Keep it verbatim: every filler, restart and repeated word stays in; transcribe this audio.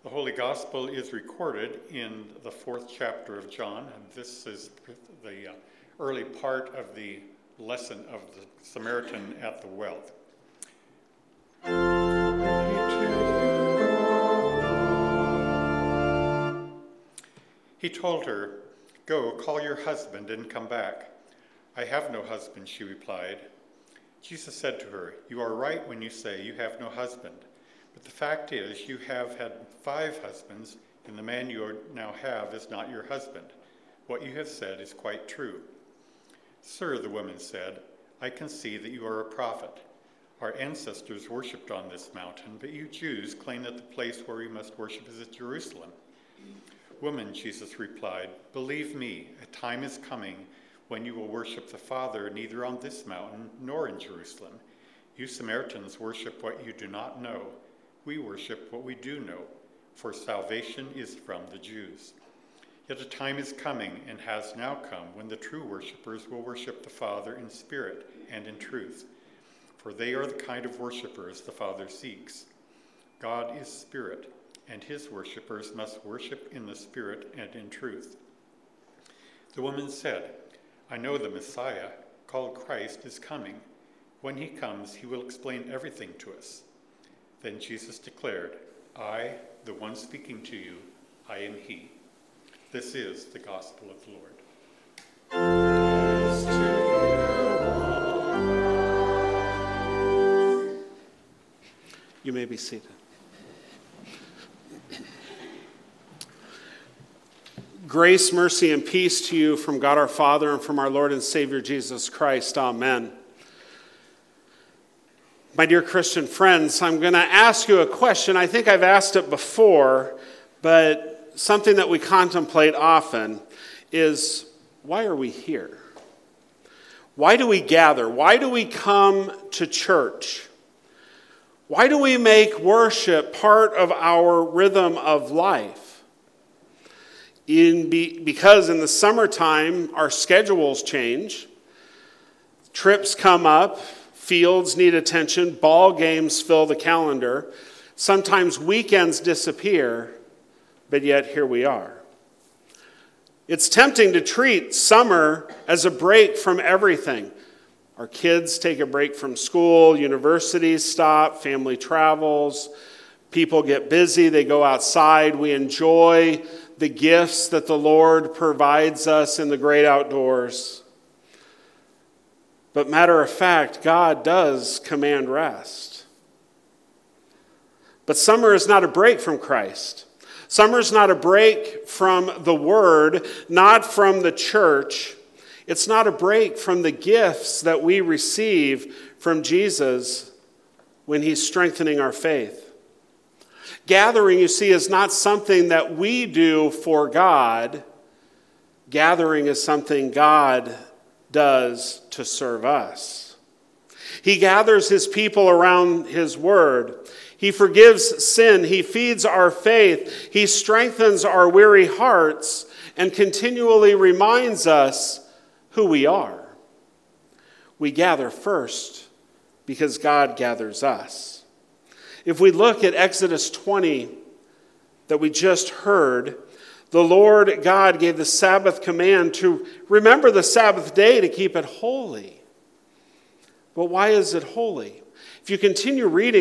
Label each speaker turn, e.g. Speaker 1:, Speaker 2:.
Speaker 1: The Holy Gospel is recorded in the fourth chapter of John, and this is the uh, early part of the lesson of the Samaritan at the well. He told her, "Go, call your husband and come back." "I have no husband," she replied. Jesus said to her, "You are right when you say you have no husband. But the fact is, you have had five husbands, and the man you now have is not your husband. What you have said is quite true." "Sir," the woman said, "I can see that you are a prophet. Our ancestors worshipped on this mountain, but you Jews claim that the place where we must worship is at Jerusalem." "Woman," Jesus replied, "believe me, a time is coming when you will worship the Father neither on this mountain nor in Jerusalem. You Samaritans worship what you do not know. We worship what we do know, for salvation is from the Jews. Yet a time is coming and has now come when the true worshipers will worship the Father in spirit and in truth, for they are the kind of worshipers the Father seeks. God is spirit, and his worshipers must worship in the spirit and in truth." The woman said, "I know the Messiah, called Christ, is coming. When he comes, he will explain everything to us." Then Jesus declared, "I, the one speaking to you, I am he." This is the gospel of the Lord. Praise to you, Lord.
Speaker 2: You may be seated. Grace, mercy, and peace to you from God our Father and from our Lord and Savior Jesus Christ. Amen. My dear Christian friends, I'm going to ask you a question. I think I've asked it before, but something that we contemplate often is, why are we here? Why do we gather? Why do we come to church? Why do we make worship part of our rhythm of life? In be, because in the summertime, our schedules change. Trips come up. Fields need attention. Ball games fill the calendar. Sometimes weekends disappear, but yet here we are. It's tempting to treat summer as a break from everything. Our kids take a break from school, universities stop, family travels, people get busy, they go outside, we enjoy the gifts that the Lord provides us in the great outdoors. But matter of fact, God does command rest. But summer is not a break from Christ. Summer is not a break from the Word, not from the church. It's not a break from the gifts that we receive from Jesus when he's strengthening our faith. Gathering, you see, is not something that we do for God. Gathering is something God does to serve us. He gathers his people around his word. He forgives sin. He feeds our faith. He strengthens our weary hearts and continually reminds us who we are. We gather first because God gathers us. If we look at Exodus twenty that we just heard, the Lord God gave the Sabbath command to remember the Sabbath day to keep it holy. But why is it holy? If you continue reading,